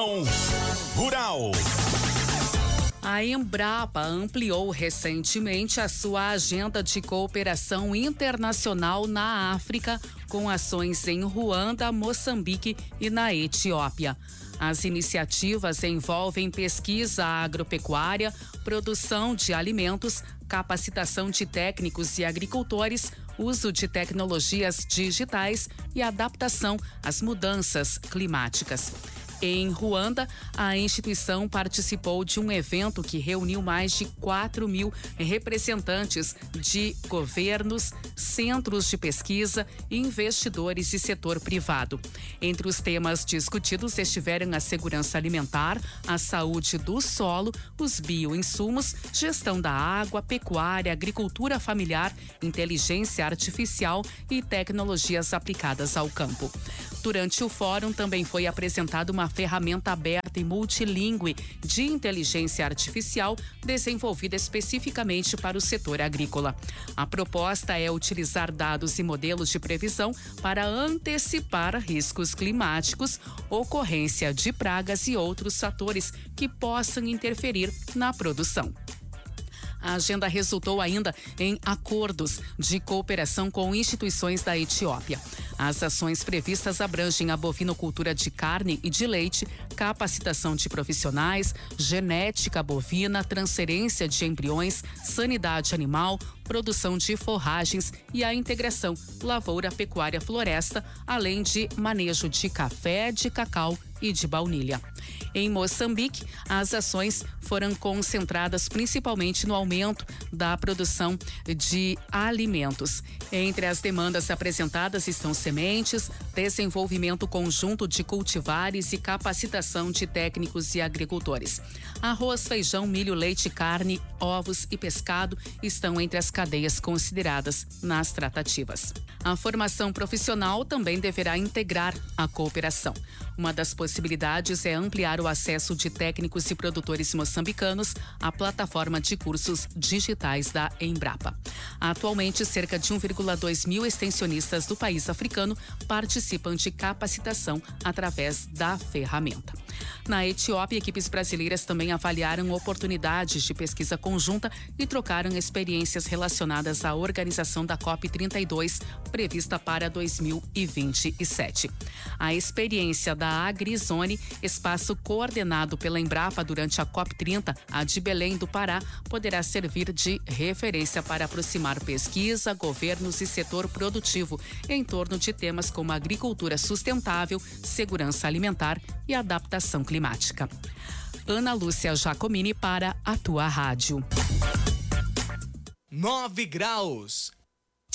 Conexão Rural. A Embrapa ampliou recentemente a sua agenda de cooperação internacional na África, com ações em Ruanda, Moçambique e na Etiópia. As iniciativas envolvem pesquisa agropecuária, produção de alimentos, capacitação de técnicos e agricultores, uso de tecnologias digitais e adaptação às mudanças climáticas. Em Ruanda, a instituição participou de um evento que reuniu mais de 4.000 representantes de governos, centros de pesquisa, investidores e setor privado. Entre os temas discutidos estiveram a segurança alimentar, a saúde do solo, os bioinsumos, gestão da água, pecuária, agricultura familiar, inteligência artificial e tecnologias aplicadas ao campo. Durante o fórum também foi apresentada uma ferramenta aberta e multilingüe de inteligência artificial desenvolvida especificamente para o setor agrícola. A proposta é utilizar dados e modelos de previsão para antecipar riscos climáticos, ocorrência de pragas e outros fatores que possam interferir na produção. A agenda resultou ainda em acordos de cooperação com instituições da Etiópia. As ações previstas abrangem a bovinocultura de carne e de leite, capacitação de profissionais, genética bovina, transferência de embriões, sanidade animal, produção de forragens e a integração lavoura, pecuária, floresta, além de manejo de café, de cacau e de baunilha. Em Moçambique, as ações foram concentradas principalmente no aumento da produção de alimentos. Entre as demandas apresentadas estão sementes, desenvolvimento conjunto de cultivares e capacitação de técnicos e agricultores. Arroz, feijão, milho, leite, carne, ovos e pescado estão entre as cadeias consideradas nas tratativas. A formação profissional também deverá integrar a cooperação. Uma das possibilidades é ampliar o acesso de técnicos e produtores moçambicanos à plataforma de cursos digitais da Embrapa. Atualmente, cerca de 1,2 mil extensionistas do país africano participam de capacitação através da ferramenta. Na Etiópia, equipes brasileiras também avaliaram oportunidades de pesquisa conjunta e trocaram experiências relacionadas à organização da COP32, prevista para 2027. A experiência da AgriZone, espaço coordenado pela Embrapa durante a COP30, a de Belém do Pará, poderá servir de referência para aproximar pesquisa, governos e setor produtivo em torno de temas como agricultura sustentável, segurança alimentar e adaptação climática. Ana Lúcia Jacomini para a Tua Rádio. 9 graus.